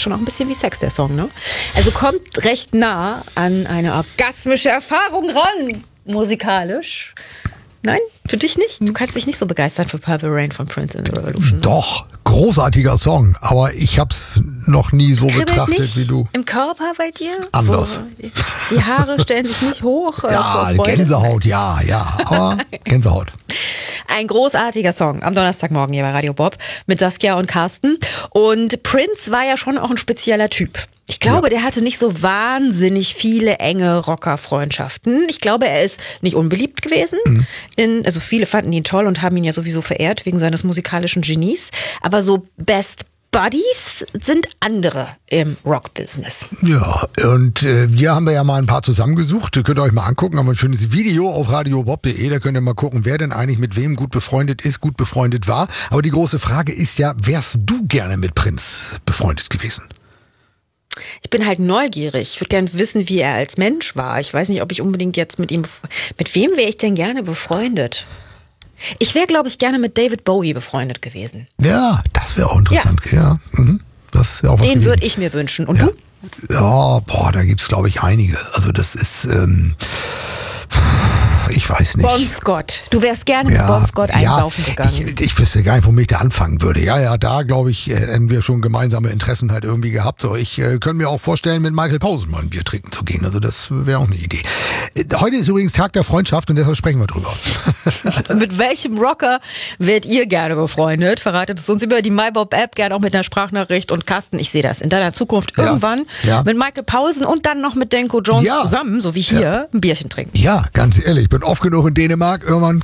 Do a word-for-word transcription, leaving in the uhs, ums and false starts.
schon auch ein bisschen wie Sex, der Song, ne? Also kommt recht nah an eine orgasmische Erfahrung ran, musikalisch. Nein, für dich nicht? Du kannst dich nicht so begeistern für Purple Rain von Prince and the Revolution. Ne? Doch, großartiger Song, aber ich hab's noch nie so betrachtet nicht wie du. Im Körper bei dir? Anders. So, die, die Haare stellen sich nicht hoch. Äh, Ja, vor Freude. Gänsehaut, ja, ja, aber Gänsehaut. Ein großartiger Song am Donnerstagmorgen hier bei Radio Bob mit Saskia und Carsten. Und Prince war ja schon auch ein spezieller Typ. Ich glaube, ja. der hatte nicht so wahnsinnig viele enge Rocker-Freundschaften. Ich glaube, er ist nicht unbeliebt gewesen. Mhm. In, also viele fanden ihn toll und haben ihn ja sowieso verehrt wegen seines musikalischen Genies. Aber so Best Buddies sind andere im Rock-Business. Ja, und äh, hier haben wir ja mal ein paar zusammengesucht. Könnt ihr euch mal angucken, haben wir ein schönes Video auf radiobob punkt de. Da könnt ihr mal gucken, wer denn eigentlich mit wem gut befreundet ist, gut befreundet war. Aber die große Frage ist ja, wärst du gerne mit Prince befreundet gewesen? Ich bin halt neugierig. Ich würde gerne wissen, wie er als Mensch war. Ich weiß nicht, ob ich unbedingt jetzt mit ihm... Mit wem wäre ich denn gerne befreundet? Ich wäre, glaube ich, gerne mit David Bowie befreundet gewesen. Ja, das wäre auch interessant. Ja, ja. Mhm. Das wäre auch was Den gewesen. würde ich mir wünschen. Und ja. du? Ja, boah, da gibt's, glaube ich, einige. Also das ist... Ähm Ich weiß nicht. Bon Scott. Du wärst gerne ja, mit Bon Scott einsaufen ja, gegangen. Ich, ich wüsste gar nicht, womit ich da anfangen würde. Ja, ja, da glaube ich, hätten wir schon gemeinsame Interessen halt irgendwie gehabt. So, ich äh, könnte mir auch vorstellen, mit Michael Pausen mal ein Bier trinken zu gehen. Also das wäre auch eine Idee. Heute ist übrigens Tag der Freundschaft und deshalb sprechen wir drüber. Mit welchem Rocker werdet ihr gerne befreundet? Verratet es uns über die MyBob-App, gerne auch mit einer Sprachnachricht. Und Carsten, ich sehe das in deiner Zukunft Ja, irgendwann ja. mit Michael Pausen und dann noch mit Denko Jones Ja. zusammen, so wie hier, Ja. ein Bierchen trinken. Ja, ganz ehrlich, ich bin oft genug in Dänemark. Irgendwann